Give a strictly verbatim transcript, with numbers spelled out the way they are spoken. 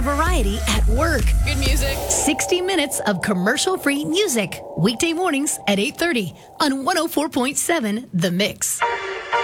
variety at work. Good music. sixty minutes of commercial-free music. Weekday mornings at eight thirty on one oh four point seven The Mix.